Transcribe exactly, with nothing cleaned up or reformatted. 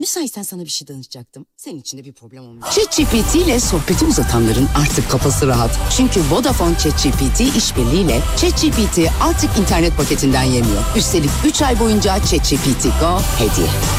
Müsaitsen sana bir şey danışacaktım. Senin için de bir problem olmuyor. ChatGPT ile sohbeti uzatanların artık kafası rahat. Çünkü Vodafone ChatGPT işbirliğiyle ChatGPT artık internet paketinden yemiyor. Üstelik üç ay boyunca ChatGPT Go hediye.